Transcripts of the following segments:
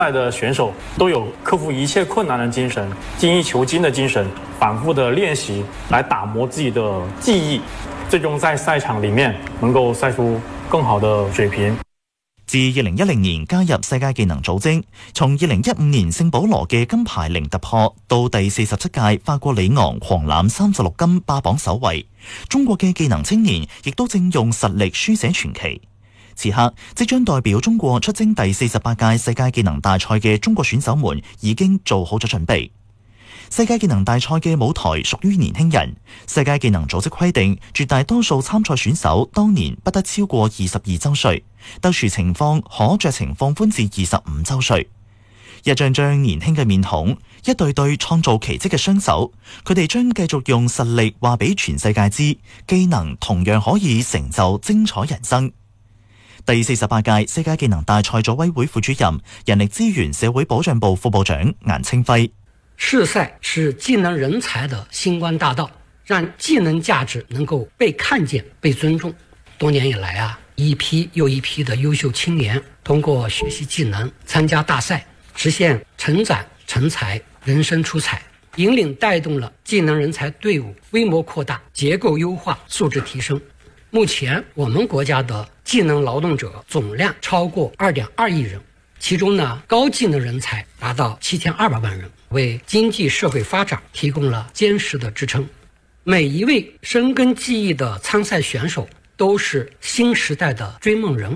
的选手都有克服一切困难的精神，精益求精的精神，反复的练习来打磨自己的技艺，最終在賽場裡面能夠賽出更好的水平。 自2010年加入世界技能組織，從2015年聖保羅嘅金牌零突破到第47屆法國里昂狂攬36金霸榜首位，中國嘅技能青年亦都正用實力書寫傳奇。此刻即將代表中國出征第48屆世界技能大賽嘅中國選手們已經做好咗準備。世界技能大賽嘅舞台屬於年輕人，世界技能組織規定絕大多數參賽選手當年不得超過22週歲，特殊情況可酌情放寬至25週歲。一張張年輕嘅面孔，一對對創造奇蹟嘅雙手，佢哋將繼續用實力話俾全世界知，技能同樣可以成就精彩人生。第48屆世界技能大賽組委會副主任、人力資源社會保障部副部長顏清輝。 試賽是技能人才的星光大道，讓技能價值能夠被看見、被尊重。多年以來啊，一批又一批的優秀青年通過學習技能、參加大賽，實現成長成才、人生出彩，引領帶動了技能人才隊伍規模擴大、結構優化、素質提升。目前我們國家的技能勞動者總量超過2.2億人，其中呢，高技能人才達到7200萬人，為經濟社會發展提供了堅實的支撐。每一位深耕技藝的參賽選手都是新時代的追夢人。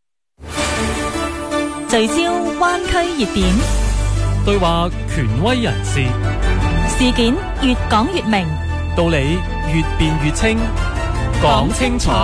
聚焦灣區熱點， 對話權威人士， 事件越講越明， 道理越辯越清，講清楚。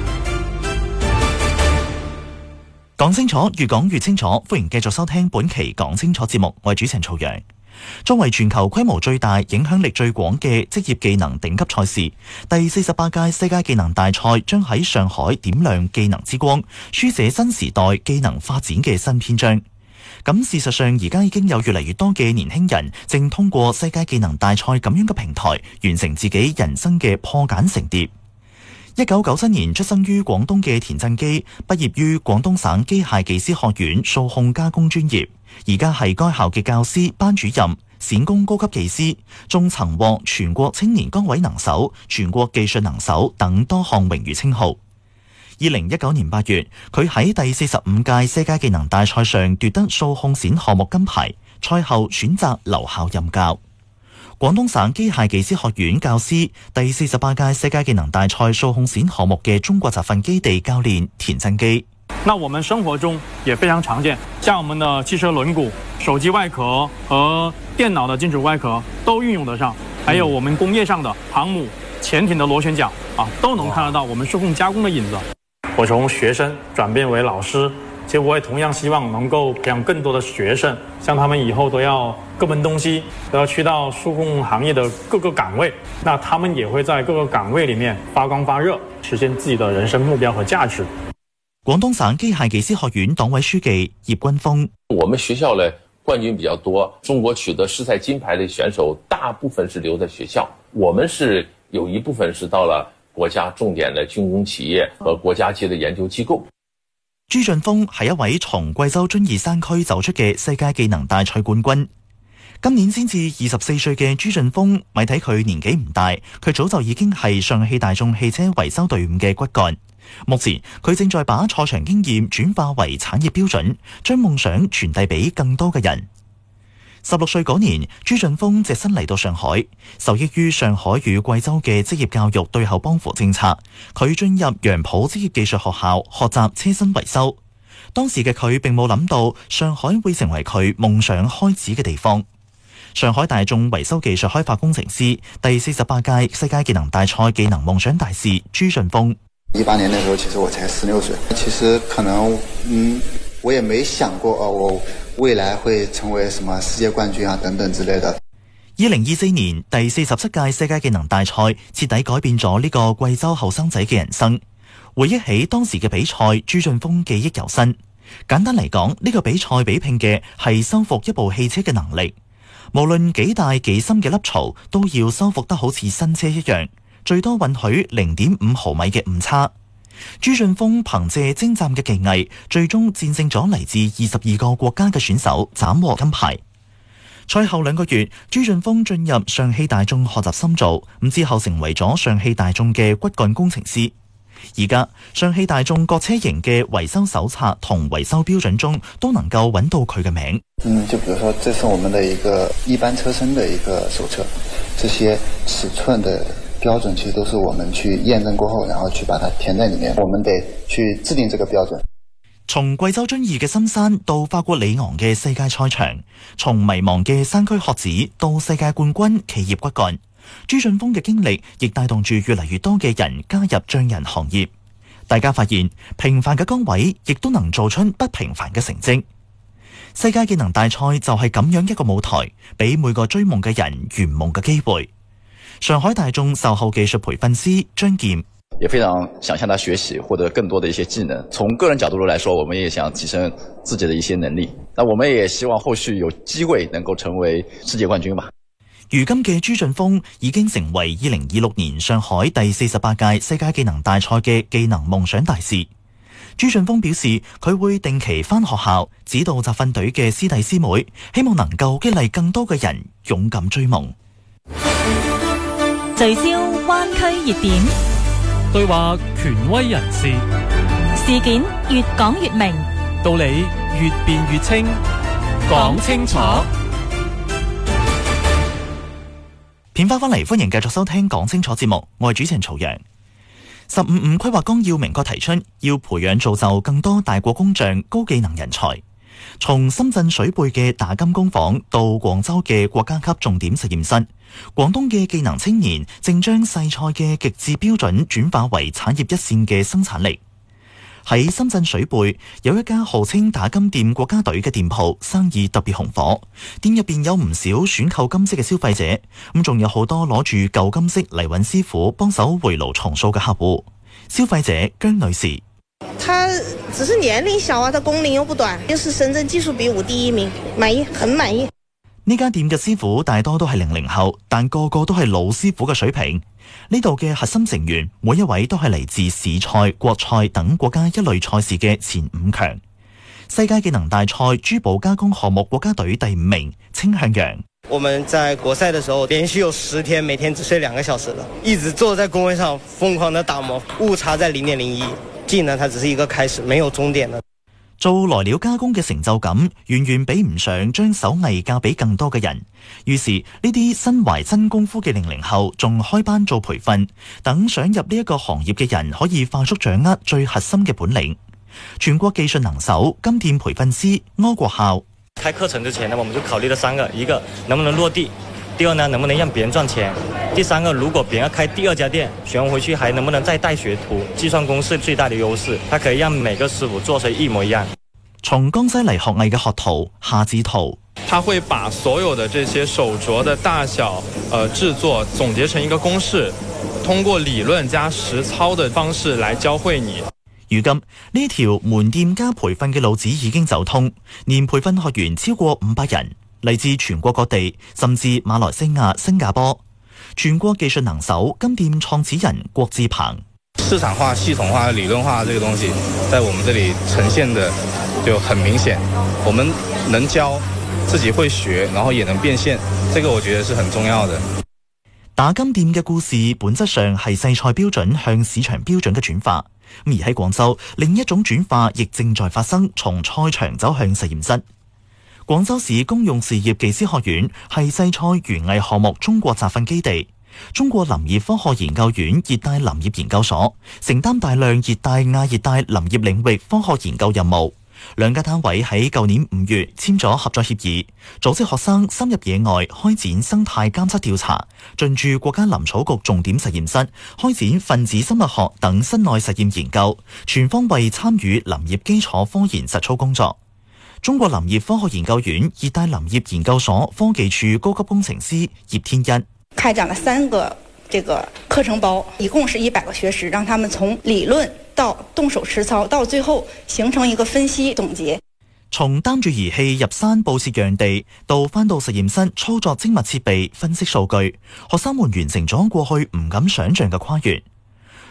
講清楚，越講越清楚。歡迎繼續收聽本期講清楚節目，我係主持人曹陽。作為全球規模最大、影響力最廣嘅職業技能頂級賽事，第48屆世界技能大賽將喺上海點亮技能之光，書寫新時代技能發展嘅新篇章。咁事實上，而家已經有越嚟越多嘅年輕人正通過世界技能大賽咁樣嘅平台，完成自己人生嘅破繭成蝶。1997年出生於廣東嘅田振基，畢業於廣東省機械技師學院數控加工專業，而家係該校嘅教師、班主任、冼工高級技師，仲曾獲全國青年崗位能手、全國技術能手等多項榮譽稱號。2019年8月，佢喺第45屆世界技能大賽上奪得數控冼項目金牌，賽後選擇留校任教。廣東省機械技師學院教師，第48屆世界技能大賽數控冼項目嘅中國集訓基地教練田振基。 那我們生活中也非常常見，像我們的汽車輪毂、手機外殼和電腦的金屬外殼都運用得上，還有我們工業上的航母、潛艇的螺旋槳都能看得到我們數控加工的影子。我從學生轉變為老師，其實我也同樣希望能夠培養更多的學生，像他們以後都要各奔東西，都要去到數控行業的各個崗位，那他們也會在各個崗位裏面發光發熱，實現自己的人生目標和價值。 廣東省機械技師學院黨委書記葉軍峰： 我們學校呢冠軍比較多，中國取得世賽金牌的選手大部分是留在學校，我們是有一部分是到了國家重點的軍工企業和國家級的研究機構。 朱俊峰係一位從貴州遵義山區走出嘅世界技能大賽冠軍。今年先至24歲嘅朱俊峰，咪睇佢年紀唔大，佢早就已經係上汽大眾汽車維修隊伍嘅骨幹。目前佢正在把賽場經驗轉化為產業標準，將夢想傳遞俾更多嘅人。16歲嗰年，朱俊峰隻身嚟到上海，受益於上海與貴州嘅職業教育對口幫扶政策，佢進入楊浦職業技術學校學習車身維修。當時嘅佢並冇諗到上海會成為佢夢想開始嘅地方。上海大眾維修技術開發工程師，第48屆世界技能大賽技能夢想大使朱俊峰。 18年的時候，其實我才16歲，其實可能我也沒想過我未來會成為什麼世界冠軍啊等等之類的。 2024年第47屆世界技能大賽徹底改變咗呢個貴州後生仔嘅人生。回憶起當時嘅比賽，朱俊峰記憶猶新。簡單嚟講，呢個比賽比拼嘅係修復一部汽車嘅能力，無論幾大幾深嘅凹槽，都要修復得好似新車一樣，最多允許0.5毫米嘅誤差。 朱俊峰憑借精湛嘅技藝，最終戰勝咗嚟自22個國家嘅選手，斬獲金牌。賽後2個月，朱俊峰進入上汽大眾學習深造，咁之後成為咗上汽大眾嘅骨幹工程師。而家上汽大眾各車型嘅維修手冊同維修標準中都能夠揾到佢嘅名。 就比如說，這是我們的一個一般車身的一個手冊，這些尺寸的標準其實都是我們去驗證過後，然後去把它填在裡面。我們得去制定這個標準。 從貴州遵義嘅深山到法國里昂嘅世界賽場，從迷茫嘅山區學子到世界冠軍企業骨幹，朱俊峰嘅經歷亦帶動住越嚟越多嘅人加入匠人行業。大家發現平凡嘅崗位亦都能做出不平凡嘅成績。世界技能大賽就係咁樣一個舞台，俾每個追夢嘅人圓夢嘅機會。上海大眾售後技術培訓師張劍也非常想向他學習，獲得更多的一些技能。從個人角度來說，我們也想提升自己的一些能力。那我們也希望後續有機會能夠成為世界冠軍吧。 如今嘅朱俊峰已經成為2026年上海第48屆世界技能大賽嘅技能夢想大使。朱俊峰表示，佢會定期返學校指導集訓隊嘅師弟師妹，希望能夠激勵更多嘅人勇敢追夢。 聚焦灣區熱點， 對話權威人士， 事件越講越明， 道理越辯越清，講清楚。 片花翻嚟，歡迎繼續收聽講清楚節目，我係主持人曹陽。15.5規劃綱要明確提出，要培養造就更多大國工匠、高技能人才。從深圳水貝嘅打金工坊到廣州嘅國家級重點實驗室，廣東嘅技能青年正將細菜嘅極致標準轉化為產業一線嘅生產力。喺深圳水貝有一家號稱打金店國家隊嘅店鋪，生意特別紅火。店入邊有唔少選購金飾嘅消費者，咁仲有好多攞住舊金飾嚟揾師傅幫手回爐重塑嘅客戶。消費者姜女士， 他只是年齡小啊，他工齡又不短，又是深圳技術比武第1名，滿意，很滿意。 呢家店嘅師傅大多都係00後，但個個都係老師傅嘅水平。呢度嘅核心成員每一位都係嚟自市賽、國賽等國家一類賽事嘅前5強。世界技能大賽珠寶加工項目國家隊第5名青向陽。 我們在國賽的時候連續有10天，每天只睡2個小時了，一直坐在工位上瘋狂的打磨，誤差在0.01，技能它只是一個開始，沒有終點的。 做來料加工嘅成就感遠遠比唔上將手藝教俾更多嘅人，於是呢啲身懷真功夫嘅00後仲開班做培訓，等想入呢一個行業嘅人可以快速掌握最核心嘅本領。全國技術能手金店培訓師柯國孝， 開課程之前呢，我們就考慮了3個，一個能不能落地，第二呢能不能讓別人賺錢，第3個如果別人要開第2家店，學完回去還能不能再帶學徒。計算公式最大的優勢，它可以讓每個師傅做成一模一樣。 從江西嚟學藝嘅學徒夏志圖， 他會把所有的這些手鐲的大小製作總結成一個公式，通過理論加實操的方式來教會你。 如今呢條門店加培訓嘅路子已經走通，年培訓學員超過500人，嚟自全國各地，甚至馬來西亞、新加坡。全國技術能手金店創始人郭志鵬， 市場化、系統化、理論化這個東西，在我們這裡呈現的就很明顯。我們能教，自己會學，然後也能變現，這個我覺得是很重要的。 打金店嘅故事本質上係細菜標準向市場標準嘅轉化，而喺廣州另一種轉化亦正在發生，從賽場走向實驗室。廣州市公用事業技師學院係細菜園藝項目中國集訓基地，中國林業科學研究院熱帶林業研究所承擔大量熱帶亞熱帶林業領域科學研究任務。兩家單位喺舊年5月簽咗合作協議，組織學生深入野外開展生態監測調查，進駐國家林草局重點實驗室，開展分子生物學等室內實驗研究，全方位參與林業基礎科研實操工作。中國林業科學研究院熱帶林業研究所科技處高級工程師葉天一， 開展了3個這個課程包，一共是100個學時，讓他們從理論到動手實操，到最後形成一個分析總結。 從擔住儀器入山布設樣地，到返到實驗室操作精密設備分析數據，學生們完成咗過去唔敢想象嘅跨越。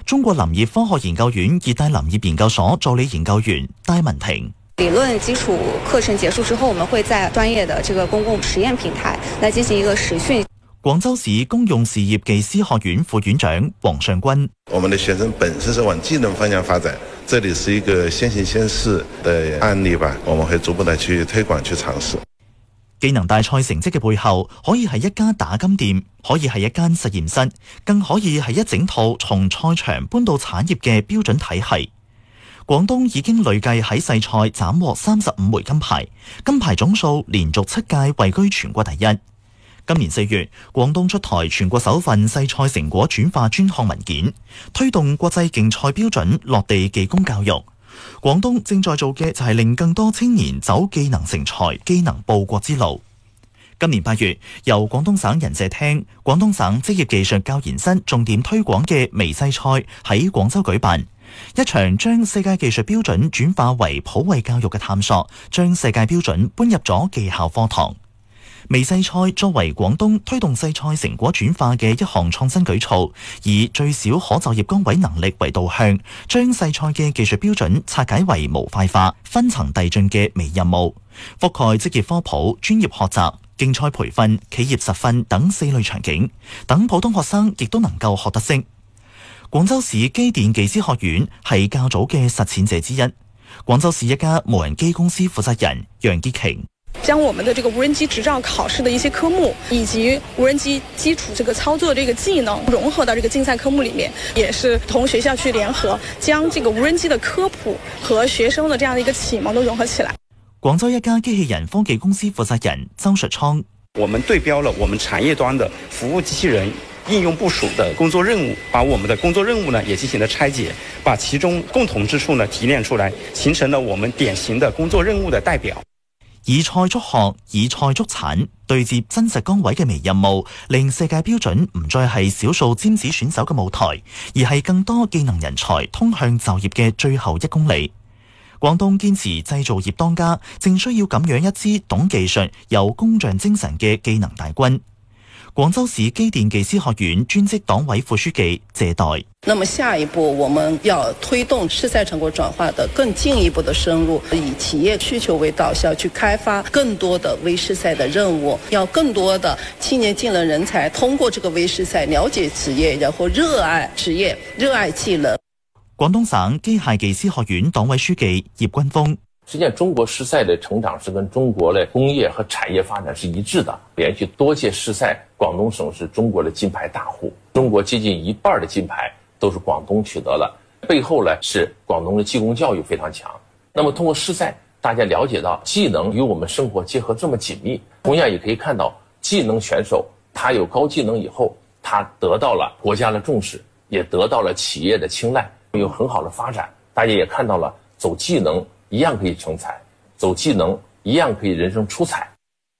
中國林業科學研究院熱帶林業研究所助理研究員戴文婷。 理論基礎課程結束之後，我們會在專業的這個公共實驗平台來進行一個實訓。 廣州市公用事業技師學院副院長黃尚軍： 我們的學生本身是往技能方向發展，這裡是一個先行先試的案例吧，我們會逐步的去推廣去嘗試。 技能大賽成績嘅背後，可以係一家打金店，可以係一間實驗室，更可以係一整套從賽場搬到產業嘅標準體系。廣東已經累計喺世賽斬獲35枚金牌，金牌總數連續7屆位居全國第一。今年4月，廣東出台全國首份世賽成果轉化專項文件，推動國際競賽標準落地技工教育。廣東正在做嘅就係令更多青年走技能成才、技能報國之路。今年8月，由廣東省人社廳、廣東省職業技術教研室重點推廣嘅微世賽喺廣州舉辦。一場將世界技術標準轉化為普惠教育嘅探索，將世界標準搬入咗技校課堂。微世賽作為廣東推動世賽成果轉化嘅一項創新舉措，以最少可就業崗位能力為導向，將世賽嘅技術標準拆解為模塊化、分層遞進嘅微任務，覆蓋職業科普、專業學習、競賽培訓、企業實訓等4類場景，等普通學生亦都能夠學得識。廣州市機電技師學院係較早嘅實踐者之一。廣州市一家無人機公司負責人楊潔瓊： 將我們的這個無人機執照考試的一些科目，以及無人機基礎這個操作這個技能融合到這個競賽科目裡面，也是同學校去聯合，將這個無人機的科普和學生的這樣的一個啟蒙都融合起來。 廣州一家機器人科技公司負責人周術倉： 我們對標了我們產業端的服務機器人應用部署的工作任務，把我們的工作任務呢也進行了拆解，把其中共同之處呢提煉出來，形成了我們典型的工作任務的代表。 以賽促學，以賽促產，對接真實崗位嘅微任務，令世界標準唔再係少數尖子選手嘅舞台，而係更多技能人才通向就業嘅最後1公里。廣東堅持製造業當家，正需要咁樣一支懂技術、有工匠精神嘅技能大軍。廣州市機電技師學院專職黨委副書記謝代： 那麼下一步我們要推動試賽成果轉化的更進一步的深入，以企業需求為導向去開發更多的微試賽的任務，要更多的青年技能人才通過這個微試賽了解職業，然後熱愛職業、熱愛技能。 廣東省機械技師學院黨委書記葉軍峰： 實際上，中國試賽的成長是跟中國的工業和產業發展是一致的。連續多屆試賽，廣東省是中國的金牌大戶，中國接近1半的金牌都是廣東取得了。背後呢是廣東的技工教育非常強。那麼通過試賽，大家了解到技能與我們生活結合這麼緊密，同樣也可以看到技能選手他有高技能以後，他得到了國家的重視，也得到了企業的青睞，有很好的發展。大家也看到了走技能一樣可以成才，走技能一樣可以人生出彩。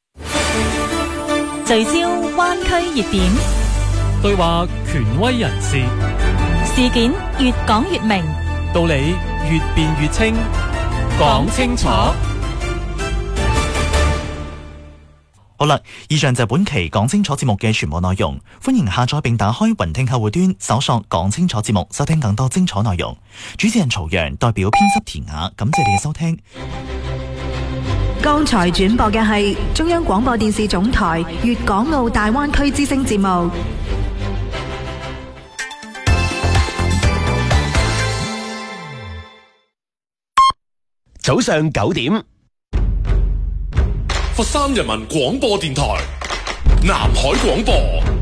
聚焦灣區熱點， 對話權威人士， 事件越講越明， 道理越辯越清，講清楚。 好啦，以上就係本期講清楚節目嘅全部內容。歡迎下載並打開雲聽客戶端，搜索講清楚節目，收聽更多精彩內容。主持人曹陽代表編輯田雅，感謝你嘅收聽。 剛才轉播嘅係中央廣播電視總台粵港澳大灣區之聲節目。 早上9點。 佛山人民廣播電台南海廣播。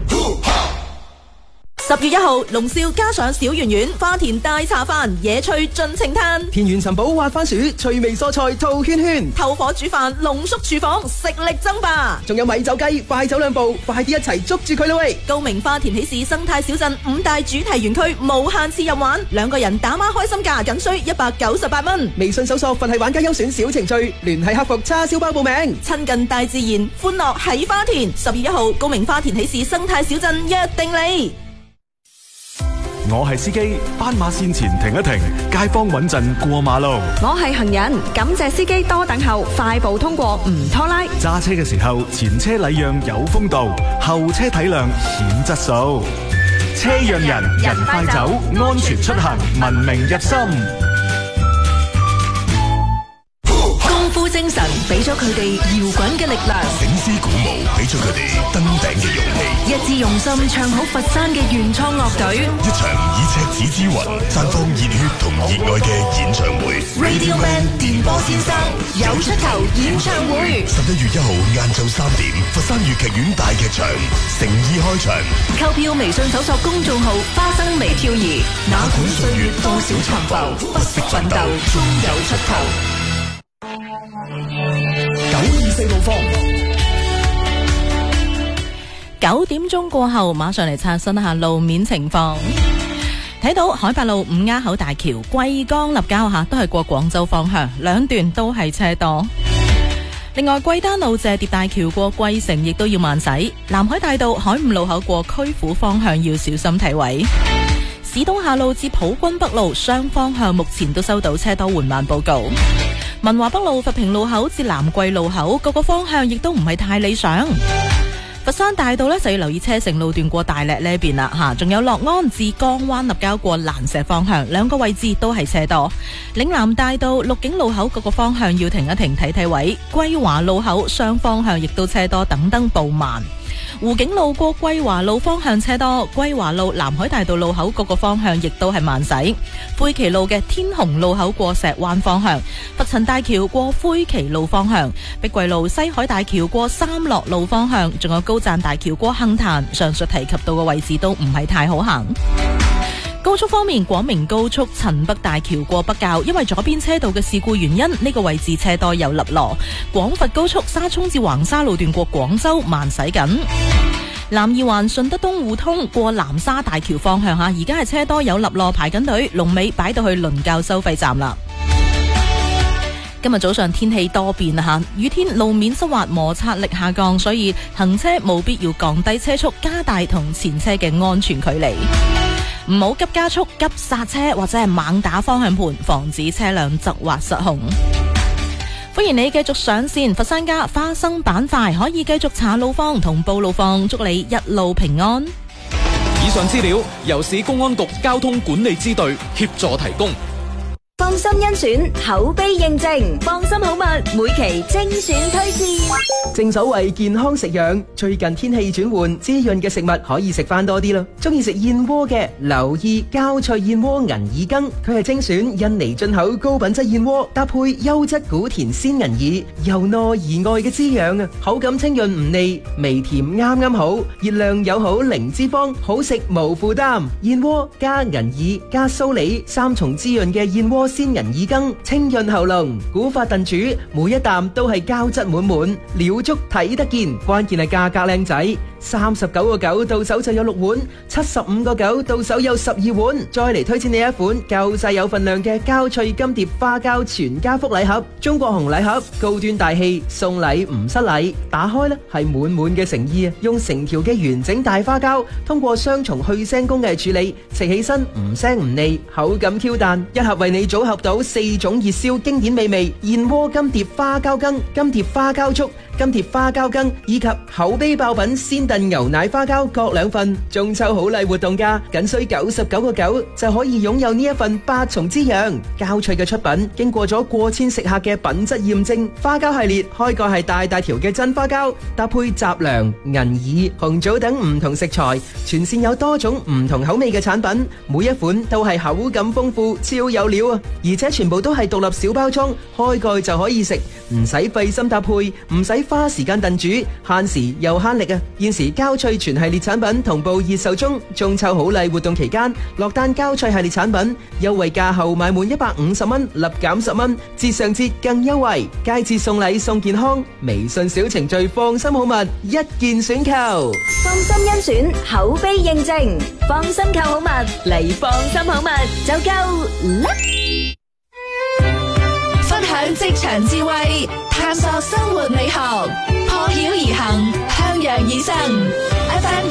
10月1號，龍少加上小圓圓花田大茶飯，野趣盡情嘆， 田園尋寶挖番薯，趣味蔬菜套圈圈， 透火煮飯濃縮廚房，食力爭霸。 仲有米酒雞，快走2步，快啲一齊捉住佢啦喂！ 高明花田喜事生態小鎮5大主題園區無限次入玩，2個人打孖開心價僅需198蚊。 微信搜索佛系玩家優選小程序，聯繫客服叉燒包報名。 親近大自然，歡樂喺花田。10月1號，高明花田喜事生態小鎮約定你。 我係司機，斑馬線前停一停，街坊穩陣過馬路。 我係行人，感謝司機多等候，快步通過唔拖拉。 揸車嘅時候，前車禮讓有風度，後車體諒顯質素。 車讓人，人快走，安全出行，文明入心。 功夫精神俾咗佢哋搖滾嘅力量， 醒獅鼓舞俾咗佢哋登頂嘅勇氣， 一致用心唱好佛山嘅原創樂隊， 一場以赤子之魂綻放熱血同熱愛嘅演唱會。 Radio Man 電波先生有出頭演唱會 11月1號晏晝3點，佛山粵劇院大劇場誠意開場。 購票微信搜索公眾號花生微漂移，哪管歲月多少沉浮，不息奮鬥終有出頭。 924路況 9點鐘過後，馬上嚟刷新一下路面情況。睇到海八路五鴉口大橋桂江立交下都係過廣州方向，兩段都係車多。另外，桂丹路謝疊大橋過桂城亦都要慢駛。南海大道海五路口過區府方向要小心睇位。市東下路至普均北路雙方向目前都收到車多緩慢報告。文華北路佛屏路口至南桂路口各個方向亦都唔係太理想。佛山大道呢就要留意車城路段過大瀝呢邊啦吓，仲有樂安至江灣立交過蘭石方向兩個位置都係車多。嶺南大道鹿景路口各個方向要停一停睇睇位。歸華路口雙方向亦都車多，等燈報慢。湖景路過歸華路方向車多，歸華路南海大道路口各個方向亦都係慢駛。灰旗路嘅天虹路口過石灣方向，佛塵大橋過灰旗路方向，碧桂路西海大橋過三樂路方向，仲有高贊大橋過杏壇，上述提及到嘅位置都唔係太好行。高速方面，廣明高速陳北大橋過北滘，因為左邊車道嘅事故原因，呢個位置車多有立羅。廣佛高速沙涌至橫沙路段過廣州慢駛緊。南二環順德東互通過南沙大橋方向下，而家係車多有立羅排緊隊，龍尾擺到去倫教收費站啦。今日早上天氣多變啊，雨天路面濕滑，摩擦力下降，所以行車務必要降低車速，加大同前車嘅安全距離。唔好急加速、急剎車或者係猛打方向盤，防止車輛側滑失控。歡迎你繼續上線佛山家花生板塊，可以繼續查路況同報路況，祝你一路平安。 以上資料由市公安局交通管理支隊協助提供。 放心甄選，口碑認證，放心好物，每期精選推薦。 正所謂健康食養，最近天氣轉換，滋潤嘅食物可以食翻多啲啦。中意食燕窩嘅，留意膠脆燕窩銀耳羹，佢係精選印尼進口高品質燕窩，搭配優質古田鮮銀耳，由內而外嘅滋養啊！口感清潤唔膩，微甜啱啱好，熱量友好，零脂肪，好食無負擔。燕窩加銀耳加蘇梨，三重滋潤嘅燕窩鮮銀耳羹，清潤喉嚨，古法燉煮，每一啖都係膠質滿滿，料足睇得見，關鍵係價格靚仔，39.9到手就有6碗，75.9到手有12碗。再嚟推薦你一款夠晒有份量嘅膠脆金碟花膠全家福禮盒，中國紅禮盒，高端大氣，送禮唔失禮，打開呢係滿滿嘅誠意啊！用成條嘅完整大花膠，通過雙重去腥工藝處理，食起身唔腥唔膩，口感 Q 彈，一盒為你組合到4種熱銷經典美味：燕窩金碟花膠羹、金碟花膠粥、金碟花膠羹以及口碑爆品鮮燉牛奶花膠各2份。中秋好禮活動價僅需99.9就可以擁有呢一份8重滋養膠脆嘅出品，經過咗過千食客嘅品質驗證。花膠系列開蓋係大大條嘅真花膠，搭配雜糧、銀耳、紅棗等唔同食材，全線有多種唔同口味嘅產品，每一款都係口感豐富，超有料啊！而且全部都係獨立小包裝，開蓋就可以食，唔使費心搭配，唔使花時間燉煮，限時又慳力啊！現時膠脆全系列產品同步熱售中，中秋好禮活動期間落單膠脆系列產品優惠價後買滿150蚊立減10蚊，節上節更優惠，佳節送禮送健康，微信小程序放心好物一鍵選購， 放心甄選，口碑認證，放心購好物嚟放心好物就夠啦！ 分享職場智慧，探索生活美學，破曉而行，向陽而生。FM